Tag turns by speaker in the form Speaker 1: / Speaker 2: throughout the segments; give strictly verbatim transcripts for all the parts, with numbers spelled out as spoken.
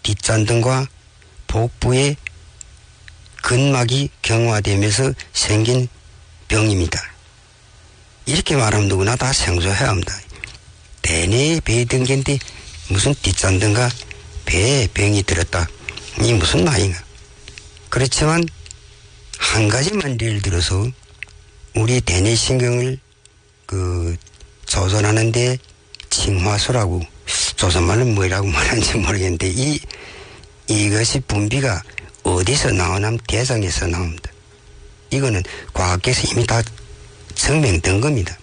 Speaker 1: 뒷잔등과 복부의 근막이 경화되면서 생긴 병입니다. 이렇게 말하면 누구나 다 생소해야 합니다. 대뇌에 배에 든 게인데 무슨 뒷잔등과 배에 병이 들었다. 이 무슨 말인가. 그렇지만 한 가지만 예를 들어서 우리 대뇌신경을 그 조절하는데 칭화소라고, 조선말은 뭐라고 말하는지 모르겠는데 이 이것이 분비가 어디서 나오냐면 대장에서 나옵니다. 이거는 과학계에서 이미 다 증명된 겁니다.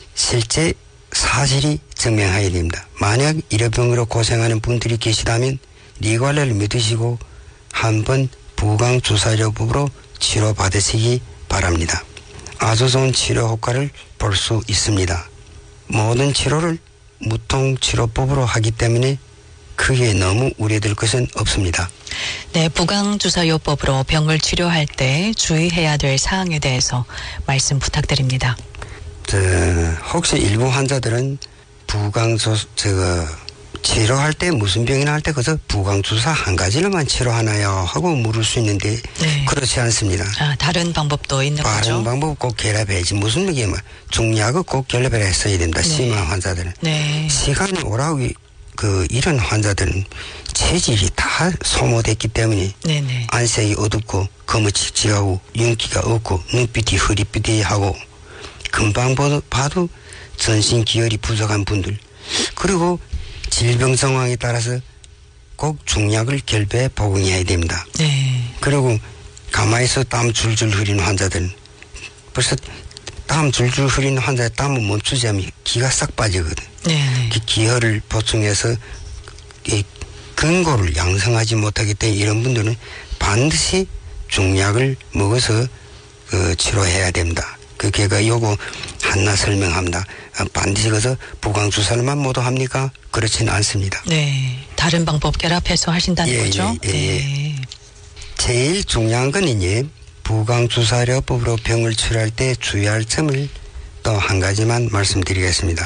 Speaker 1: 실제 사실이 증명해야 됩니다. 만약 일회병으로 고생하는 분들이 계시다면 리관리를 믿으시고 한번 부강주사요법으로 치료받으시기 바랍니다. 아주 좋은 치료 효과를 볼 수 있습니다. 모든 치료를 무통치료법으로 하기 때문에 크게 너무 우려될 것은 없습니다.
Speaker 2: 네, 부강주사요법으로 병을 치료할 때 주의해야 될 사항에 대해서 말씀 부탁드립니다.
Speaker 1: 저, 혹시 일부 환자들은 부강주, 저거, 치료할 때 무슨 병이나 할 때 그저 부강주사 한 가지로만 치료하나요? 하고 물을 수 있는데 네. 그렇지 않습니다.
Speaker 2: 아, 다른 방법도 있는
Speaker 1: 다른
Speaker 2: 거죠?
Speaker 1: 다른 방법 꼭 결합해야지. 무슨 얘기야. 중약을 꼭 결합을 했어야 됩니다. 네. 심한 환자들은. 네. 시간이 오라고 그 이런 환자들은 체질이 다 소모됐기 때문에 네네. 안색이 어둡고 거무칙칙하고 윤기가 없고 눈빛이 흐릿빛하고 금방 봐도 전신 기혈이 부족한 분들, 그리고 질병 상황에 따라서 꼭 중약을 결배해 복용해야 됩니다. 네. 그리고 가만히 있어 땀 줄줄 흐리는 환자들은 벌써 땀 줄줄 흐리는 환자의 땀을 멈추지 않으면 기가 싹 빠지거든. 네. 그 기혈을 보충해서 이 근골을 양성하지 못하기 때문에 이런 분들은 반드시 중약을 먹어서 그 치료해야 됩니다. 그 걔가 요거 하나 설명합니다. 반드시 그래서 부강주사를만 모두 합니까? 그렇지는 않습니다.
Speaker 2: 네, 다른 방법 결합해서 하신다는
Speaker 1: 예,
Speaker 2: 거죠?
Speaker 1: 예, 예,
Speaker 2: 네.
Speaker 1: 예. 제일 중요한 건 이제 부강주사요법으로 병을 치료할 때 주의할 점을 또 한 가지만 말씀드리겠습니다.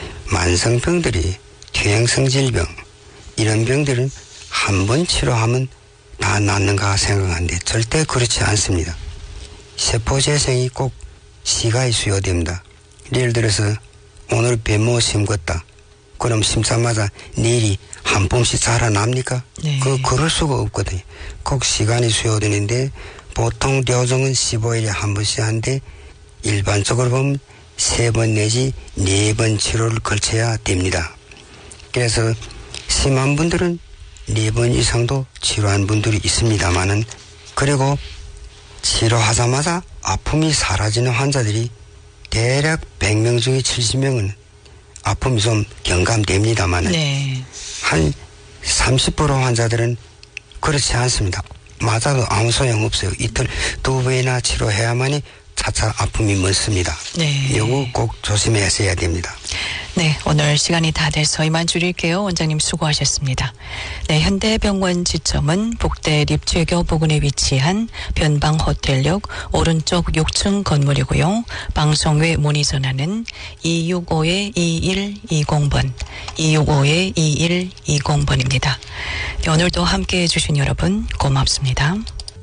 Speaker 1: 만성병들이 퇴행성 질병, 이런 병들은 한 번 치료하면 다 낫는가 생각하는데 절대 그렇지 않습니다. 세포재생이 꼭 시간이 수요됩니다. 예를 들어서 오늘 배모 심었다. 그럼 심자마자 내일이 한 봄씩 자라납니까? 네. 그, 그럴 수가 없거든요. 꼭 시간이 수요되는데 보통 료종은 십오 일에 한 번씩 하는데 일반적으로 보면 세 번 내지 네 번 치료를 걸쳐야 됩니다. 그래서 심한 분들은 네 번 이상도 치료한 분들이 있습니다만은, 그리고 치료하자마자 아픔이 사라지는 환자들이 대략 백 명 중에 칠십 명은 아픔이 좀 경감됩니다만은 네. 한 삼십 퍼센트 환자들은 그렇지 않습니다. 맞아도 아무 소용없어요. 이틀 두 번이나 치료해야만이 차차 아픔이 멎습니다. 네. 이거 꼭 조심했어야 됩니다.
Speaker 2: 네, 오늘 시간이 다 돼서 이만 줄일게요. 원장님 수고하셨습니다. 네, 현대병원 지점은 복대 립체교 부근에 위치한 변방호텔역 오른쪽 육 층 건물이고요. 방송 외 문의 전화는 이육오 이일이공 번, 이육오 이일이공 번입니다. 네, 오늘도 함께해 주신 여러분 고맙습니다.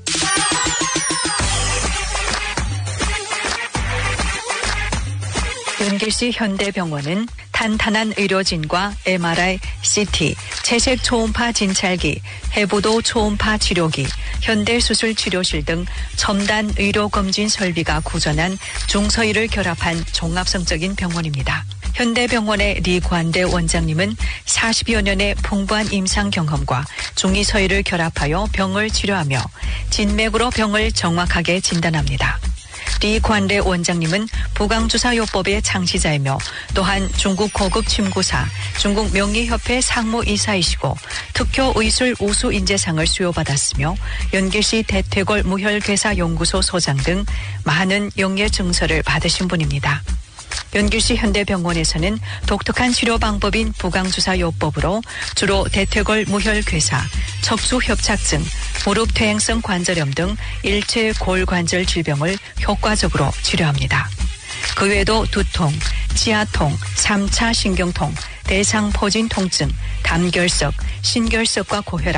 Speaker 2: 윤길씨 현대병원은 탄탄한 의료진과 엠알아이, 씨티, 채색 초음파 진찰기, 해부도 초음파 치료기, 현대수술 치료실 등 첨단 의료검진 설비가 구전한 중서의를 결합한 종합성적인 병원입니다. 현대병원의 리관대 원장님은 사십여 년의 풍부한 임상 경험과 중의서의를 결합하여 병을 치료하며 진맥으로 병을 정확하게 진단합니다. 리관대 원장님은 부강주사요법의 창시자이며 또한 중국 고급 침구사, 중국 명예협회 상무이사이시고 특효의술 우수인재상을 수여받았으며 연길시 대퇴골 무혈괴사연구소 소장 등 많은 영예 증서를 받으신 분입니다. 연길시 현대병원에서는 독특한 치료 방법인 부강주사요법으로 주로 대퇴골 무혈괴사, 척수협착증, 무릎 퇴행성 관절염 등 일체 골관절 질병을 효과적으로 치료합니다. 그 외에도 두통, 치아통, 삼 차 신경통, 대상포진 통증, 담결석, 신결석과 고혈압,